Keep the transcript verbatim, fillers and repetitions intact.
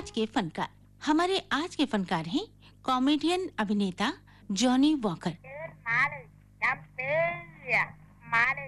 आज के फनकार। हमारे आज के फनकार हैं कॉमेडियन अभिनेता जॉनी वॉकर। மாலை நம் பேர் மாலை